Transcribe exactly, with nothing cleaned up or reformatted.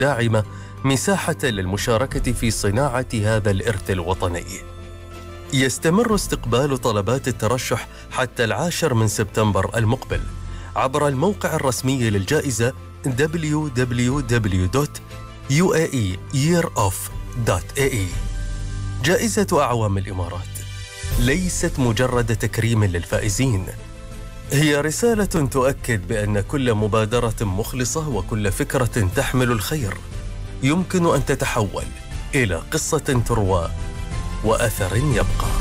داعمة مساحة للمشاركة في صناعة هذا الإرث الوطني. يستمر استقبال طلبات الترشح حتى العاشر من سبتمبر المقبل عبر الموقع الرسمي للجائزة دبليو دبليو دبليو دوت يو إيه إي يير أوف دوت إيه إي. جائزة أعوام الإمارات ليست مجرد تكريم للفائزين، هي رسالة تؤكد بأن كل مبادرة مخلصة وكل فكرة تحمل الخير يمكن أن تتحول إلى قصة تروى وأثر يبقى.